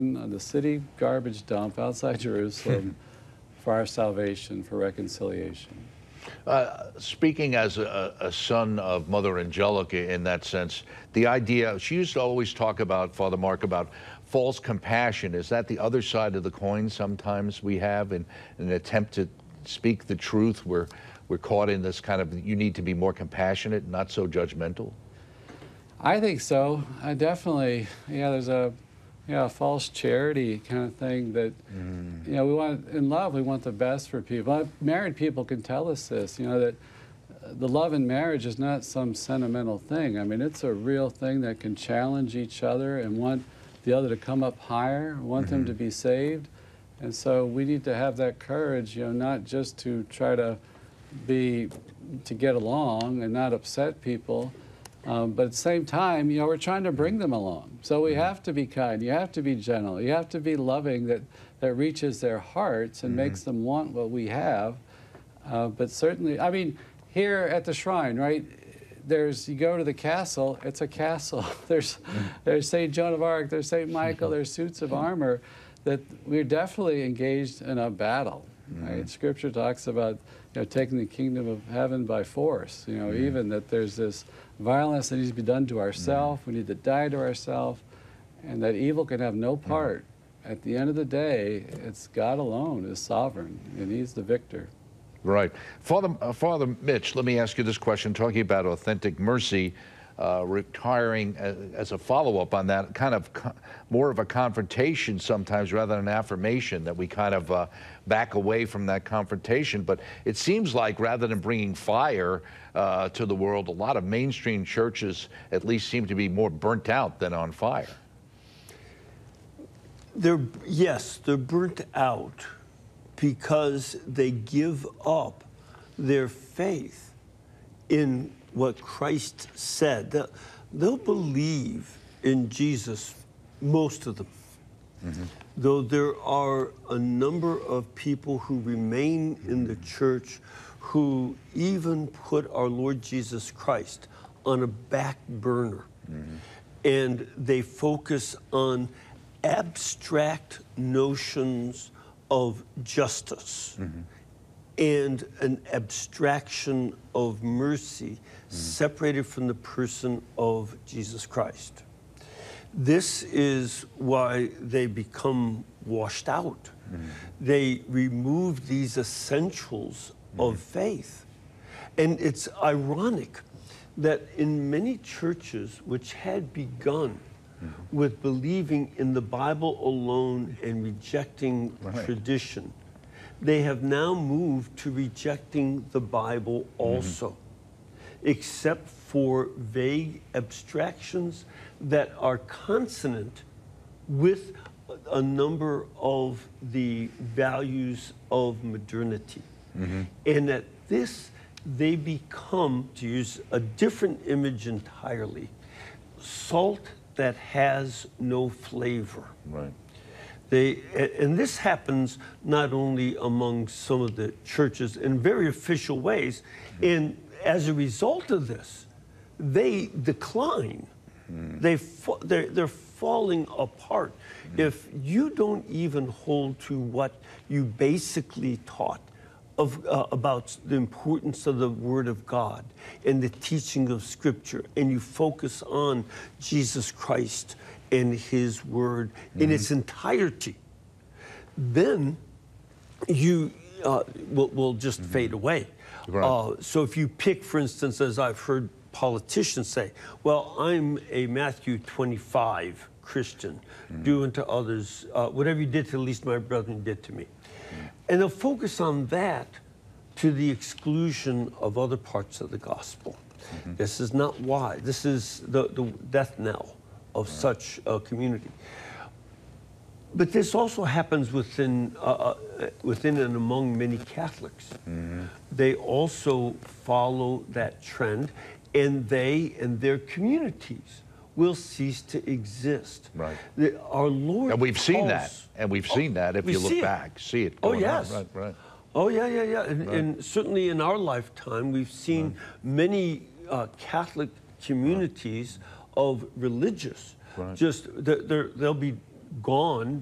the city garbage dump outside Jerusalem for our salvation, for reconciliation. Speaking as a son of Mother Angelica in that sense, the idea, she used to always talk about, Father Mark, about false compassion. Is that the other side of the coin sometimes we have in an attempt to speak the truth? We're caught in this kind of, you need to be more compassionate, not so judgmental? I think so. I definitely, there's a false charity kind of thing that, we want, in love, we want the best for people. Married people can tell us this, that the love in marriage is not some sentimental thing. I mean, it's a real thing that can challenge each other and want the other to come up higher, want them to be saved. And so we need to have that courage, not just to try to get along and not upset people, but at the same time, we're trying to bring them along. So we have to be kind, you have to be gentle, you have to be loving that reaches their hearts and makes them want what we have. But certainly, I mean, here at the shrine, right, you go to the castle, it's a castle. There's St. Joan of Arc, there's St. Michael, there's suits of armor, that we're definitely engaged in a battle. Right? Scripture talks about taking the kingdom of heaven by force, even that there's this violence that needs to be done to ourselves, we need to die to ourselves, and that evil can have no part. At the end of the day, it's God alone is sovereign, and He's the victor. Right. Father Mitch, let me ask you this question, talking about authentic mercy, retiring as a follow-up on that, kind of more of a confrontation sometimes rather than an affirmation, that we kind of back away from that confrontation. But it seems like rather than bringing fire to the world, a lot of mainstream churches at least seem to be more burnt out than on fire. Yes, they're burnt out because they give up their faith in what Christ said. They'll believe in Jesus, most of them. Though there are a number of people who remain in the church who even put our Lord Jesus Christ on a back burner. And they focus on abstract notions of justice and an abstraction of mercy separated from the person of Jesus Christ. This is why they become washed out. They remove these essentials of faith. And it's ironic that in many churches which had begun with believing in the Bible alone and rejecting tradition, they have now moved to rejecting the Bible also, except for vague abstractions that are consonant with a number of the values of modernity. And at this, they become, to use a different image entirely, salt that has no flavor. And this happens not only among some of the churches in very official ways, and as a result of this, they decline. They're falling apart. If you don't even hold to what you basically taught about the importance of the Word of God and the teaching of Scripture, and you focus on Jesus Christ and His Word in its entirety, then you will just fade away. So if you pick, for instance, as I've heard politicians say, well, I'm a Matthew 25 Christian, do unto others whatever you did to the least of my brethren did to me. And they'll focus on that to the exclusion of other parts of the gospel. This is not why. This is the death knell of such a community. But this also happens within and among many Catholics. They also follow that trend, and they and their communities will cease to exist. Our Lord, and we've seen that. And we've seen that if you look back, see it going on. Oh, yeah. And certainly in our lifetime, we've seen many Catholic communities of religious, just they'll be gone